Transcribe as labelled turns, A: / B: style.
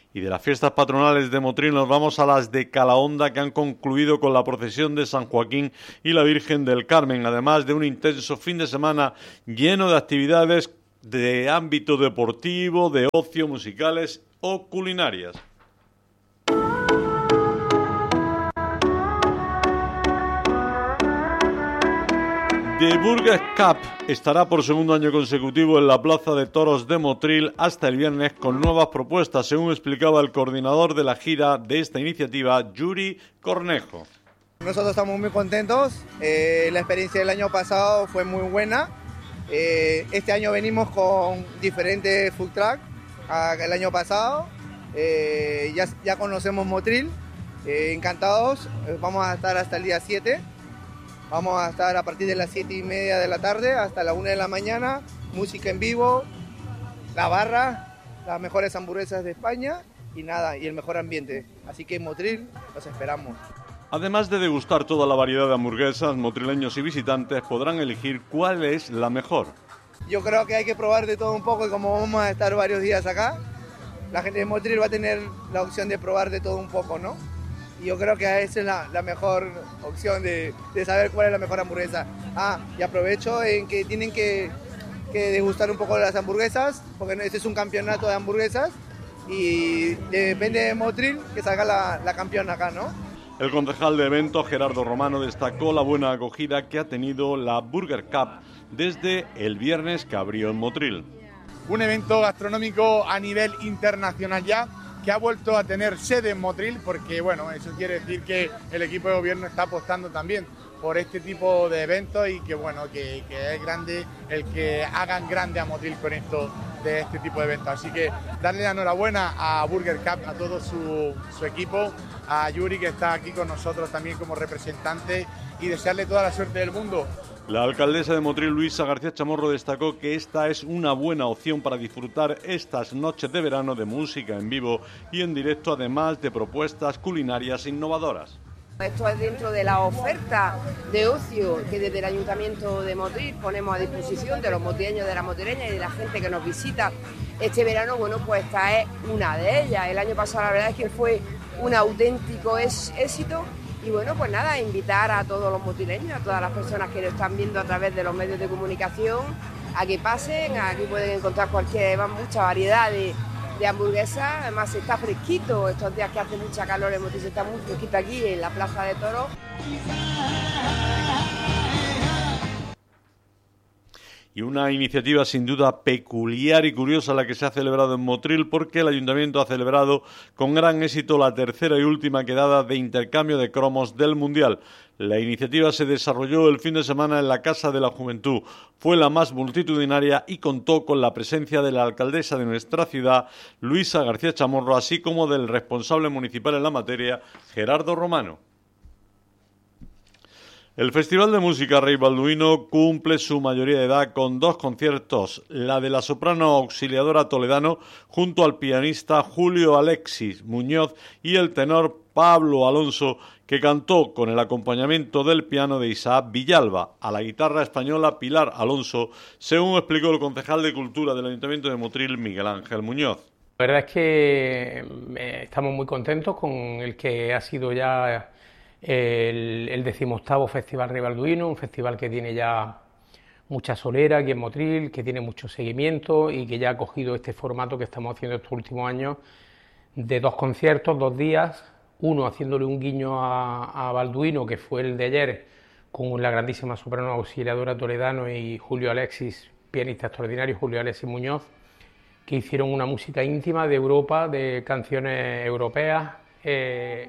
A: Y de las fiestas patronales de Motril nos vamos a las de Calahonda, que han concluido con la procesión de San Joaquín y la Virgen del Carmen, además de un intenso fin de semana lleno de actividades de ámbito deportivo, de ocio, musicales o culinarias. The Burgers Cup estará por segundo año consecutivo en la Plaza de Toros de Motril hasta el viernes con nuevas propuestas, según explicaba el coordinador de la gira de esta iniciativa, Yuri Cornejo.
B: Nosotros estamos muy contentos, la experiencia del año pasado fue muy buena, este año venimos con diferentes food truck el año pasado, ya conocemos Motril, encantados, vamos a estar hasta el día 7. Vamos a estar a partir de las 7:30 de la tarde hasta la 1 de la mañana, música en vivo, la barra, las mejores hamburguesas de España y nada, y el mejor ambiente. Así que en Motril los esperamos.
A: Además de degustar toda la variedad de hamburguesas, motrileños y visitantes podrán elegir cuál es la mejor.
B: Yo creo que hay que probar de todo un poco y como vamos a estar varios días acá, la gente de Motril va a tener la opción de probar de todo un poco, ¿no? Y yo creo que esa es la mejor opción de saber cuál es la mejor hamburguesa. Y aprovecho en que tienen que degustar un poco de las hamburguesas, porque este es un campeonato de hamburguesas y depende de Motril que salga la campeona acá, ¿no?
A: El concejal de eventos, Gerardo Romano, destacó la buena acogida que ha tenido la Burger Cup desde el viernes que abrió en Motril.
C: Un evento gastronómico a nivel internacional ya, que ha vuelto a tener sede en Motril, porque bueno, eso quiere decir que el equipo de gobierno está apostando también por este tipo de eventos y que bueno, que es grande el que hagan grande a Motril con esto de este tipo de eventos. Así que darle la enhorabuena a Burger Cup, a todo su equipo, a Yuri que está aquí con nosotros también como representante y desearle toda la suerte del mundo.
A: La alcaldesa de Motril, Luisa García Chamorro, destacó que esta es una buena opción para disfrutar estas noches de verano de música en vivo y en directo, además de propuestas culinarias innovadoras.
D: Esto es dentro de la oferta de ocio que desde el Ayuntamiento de Motril ponemos a disposición de los motrileños, de las motrileñas y de la gente que nos visita este verano. Bueno, pues esta es una de ellas. El año pasado la verdad es que fue un auténtico éxito. Y bueno, pues nada, invitar a todos los motrileños, a todas las personas que lo están viendo a través de los medios de comunicación, a que pasen. Aquí pueden encontrar mucha variedad de hamburguesas. Además está fresquito, estos días que hace mucha calor en Motril está muy fresquito aquí en la Plaza de Toros.
A: Y una iniciativa sin duda peculiar y curiosa la que se ha celebrado en Motril, porque el Ayuntamiento ha celebrado con gran éxito la tercera y última quedada de intercambio de cromos del Mundial. La iniciativa se desarrolló el fin de semana en la Casa de la Juventud. Fue la más multitudinaria y contó con la presencia de la alcaldesa de nuestra ciudad, Luisa García Chamorro, así como del responsable municipal en la materia, Gerardo Romano. El Festival de Música Rey Balduino cumple su mayoría de edad con 2 conciertos, la de la soprano Auxiliadora Toledano junto al pianista Julio Alexis Muñoz y el tenor Pablo Alonso, que cantó con el acompañamiento del piano de Isaac Villalba, a la guitarra española Pilar Alonso, según explicó el concejal de Cultura del Ayuntamiento de Motril, Miguel Ángel Muñoz.
E: La verdad es que estamos muy contentos con el que ha sido ya el 18º Festival Rey Balduino, un festival que tiene ya mucha solera aquí en Motril, que tiene mucho seguimiento y que ya ha cogido este formato que estamos haciendo estos últimos años de 2 conciertos, 2 días, uno haciéndole un guiño a Balduino, que fue el de ayer, con la grandísima soprano Auxiliadora Toledano y Julio Alexis, pianista extraordinario, Julio Alexis Muñoz, que hicieron una música íntima de Europa, de canciones europeas,